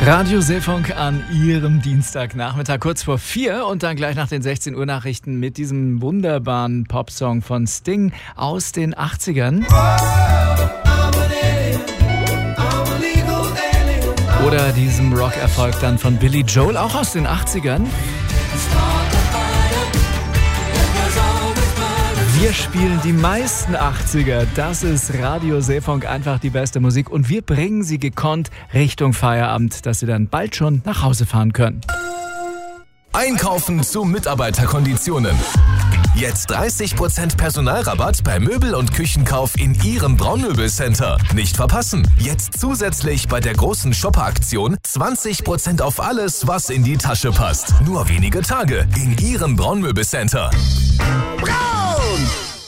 Radio Seefunk an Ihrem Dienstagnachmittag kurz vor 4 und dann gleich nach den 16 Uhr Nachrichten mit diesem wunderbaren Popsong von Sting aus den 80ern. Oder diesem Rock-Erfolg dann von Billy Joel, auch aus den 80ern. Wir spielen die meisten 80er. Das ist Radio Seefunk, einfach die beste Musik. Und wir bringen sie gekonnt Richtung Feierabend, dass Sie dann bald schon nach Hause fahren können. Einkaufen zu Mitarbeiterkonditionen. Jetzt 30% Personalrabatt bei Möbel- und Küchenkauf in Ihrem Braunmöbelcenter. Nicht verpassen. Jetzt zusätzlich bei der großen Shopper-Aktion 20% auf alles, was in die Tasche passt. Nur wenige Tage in Ihrem Braunmöbelcenter. Braun!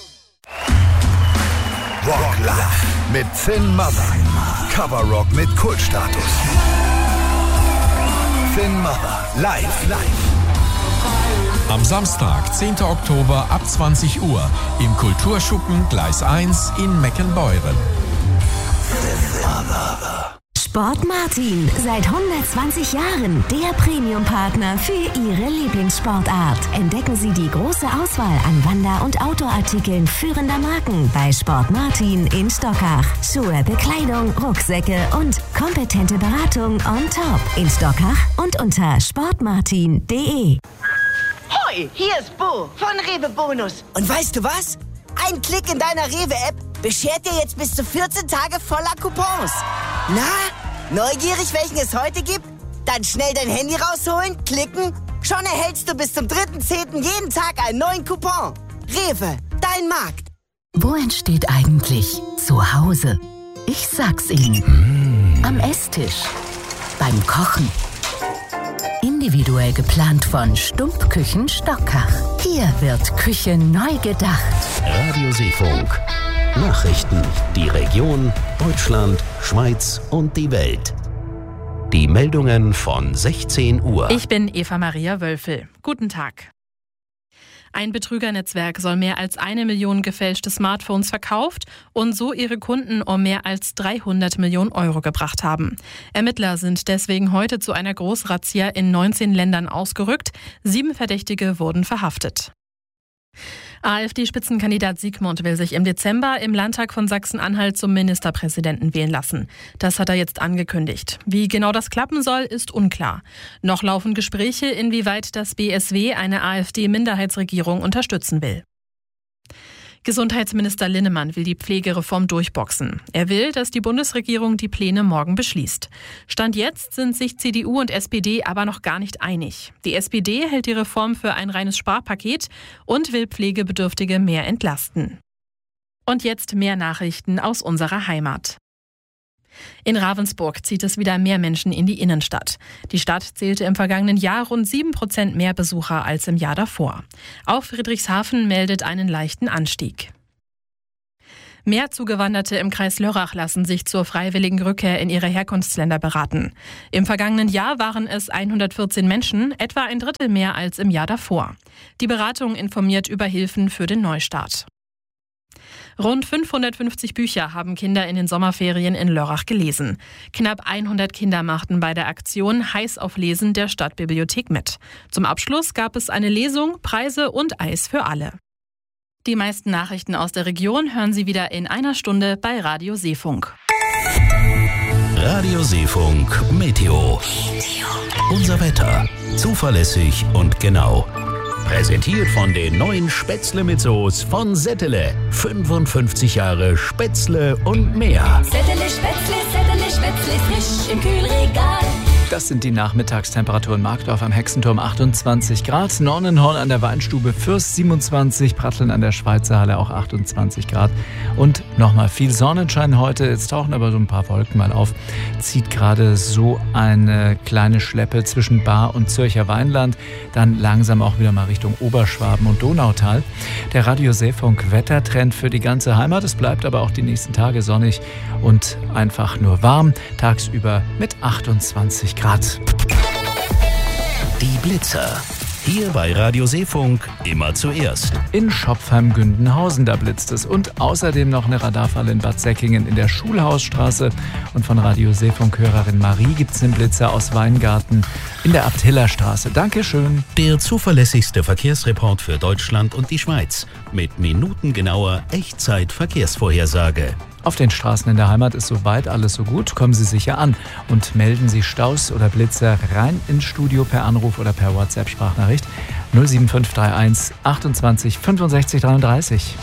Rock Live mit Finn Mother. Cover Rock mit Kultstatus. Finn Mother. Live. Am Samstag, 10. Oktober ab 20 Uhr im Kulturschuppen Gleis 1 in Meckenbeuren. Sport Martin, seit 120 Jahren der Premium-Partner für Ihre Lieblingssportart. Entdecken Sie die große Auswahl an Wander- und Outdoor-Artikeln führender Marken bei Sport Martin in Stockach. Schuhe, Bekleidung, Rucksäcke und kompetente Beratung on top in Stockach und unter sportmartin.de. Hoi, hier ist Bo von Rewe Bonus. Und weißt du was? Ein Klick in deiner Rewe-App beschert dir jetzt bis zu 14 Tage voller Coupons. Na, neugierig, welchen es heute gibt? Dann schnell dein Handy rausholen, klicken. Schon erhältst du bis zum 3.10. jeden Tag einen neuen Coupon. Rewe, dein Markt. Wo entsteht eigentlich Zuhause? Ich sag's Ihnen. Am Esstisch. Beim Kochen. Individuell geplant von Stumpfküchen Stockach. Hier wird Küche neu gedacht. Radio Seefunk. Nachrichten, die Region, Deutschland, Schweiz und die Welt. Die Meldungen von 16 Uhr. Ich bin Eva-Maria Wölfel. Guten Tag. Ein Betrügernetzwerk soll mehr als 1 Million gefälschte Smartphones verkauft und so ihre Kunden um mehr als 300 Millionen Euro gebracht haben. Ermittler sind deswegen heute zu einer Großrazzia in 19 Ländern ausgerückt. 7 Verdächtige wurden verhaftet. AfD-Spitzenkandidat Siegmund will sich im Dezember im Landtag von Sachsen-Anhalt zum Ministerpräsidenten wählen lassen. Das hat er jetzt angekündigt. Wie genau das klappen soll, ist unklar. Noch laufen Gespräche, inwieweit das BSW eine AfD-Minderheitsregierung unterstützen will. Gesundheitsminister Linnemann will die Pflegereform durchboxen. Er will, dass die Bundesregierung die Pläne morgen beschließt. Stand jetzt sind sich CDU und SPD aber noch gar nicht einig. Die SPD hält die Reform für ein reines Sparpaket und will Pflegebedürftige mehr entlasten. Und jetzt mehr Nachrichten aus unserer Heimat. In Ravensburg zieht es wieder mehr Menschen in die Innenstadt. Die Stadt zählte im vergangenen Jahr rund 7% mehr Besucher als im Jahr davor. Auch Friedrichshafen meldet einen leichten Anstieg. Mehr Zugewanderte im Kreis Lörrach lassen sich zur freiwilligen Rückkehr in ihre Herkunftsländer beraten. Im vergangenen Jahr waren es 114 Menschen, etwa ein Drittel mehr als im Jahr davor. Die Beratung informiert über Hilfen für den Neustart. Rund 550 Bücher haben Kinder in den Sommerferien in Lörrach gelesen. Knapp 100 Kinder machten bei der Aktion Heiß auf Lesen der Stadtbibliothek mit. Zum Abschluss gab es eine Lesung, Preise und Eis für alle. Die meisten Nachrichten aus der Region hören Sie wieder in einer Stunde bei Radio Seefunk. Radio Seefunk Meteo. Unser Wetter. Zuverlässig und genau. Präsentiert von den neuen Spätzle mit Soße von Settele. 55 Jahre Spätzle und mehr. Settele Spätzle, frisch im Kühlregal. Das sind die Nachmittagstemperaturen. Markdorf am Hexenturm 28 Grad, Nonnenhorn an der Weinstube Fürst 27, Pratteln an der Schweizer Halle auch 28 Grad. Und nochmal viel Sonnenschein heute. Jetzt tauchen aber so ein paar Wolken mal auf. Zieht gerade so eine kleine Schleppe zwischen Baar und Zürcher Weinland. Dann langsam auch wieder mal Richtung Oberschwaben und Donautal. Der Radio Seefunk Wettertrend für die ganze Heimat. Es bleibt aber auch die nächsten Tage sonnig und einfach nur warm. Tagsüber mit 28 Grad. Die Blitzer. Hier bei Radio Seefunk immer zuerst. In Schopfheim-Gündenhausen, da blitzt es. Und außerdem noch eine Radarfalle in Bad Säckingen in der Schulhausstraße. Und von Radio Seefunk-Hörerin Marie gibt es einen Blitzer aus Weingarten in der Abt-Hiller-Straße. Dankeschön. Der zuverlässigste Verkehrsreport für Deutschland und die Schweiz. Mit minutengenauer Echtzeit-Verkehrsvorhersage. Auf den Straßen in der Heimat ist soweit alles so gut. Kommen Sie sicher an und melden Sie Staus oder Blitzer rein ins Studio per Anruf oder per WhatsApp-Sprachnachricht 07531 28 65 33.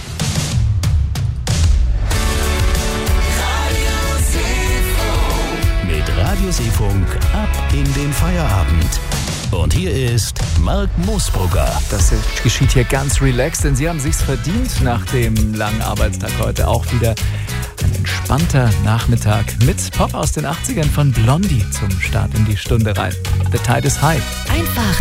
Mit Radio Seefunk ab in den Feierabend. Und hier ist Marc Moosbrugger. Das geschieht hier ganz relaxed, denn Sie haben sich's verdient nach dem langen Arbeitstag heute. Auch wieder ein entspannter Nachmittag mit Pop aus den 80ern von Blondie zum Start in die Stunde rein. The Tide is High. Einfach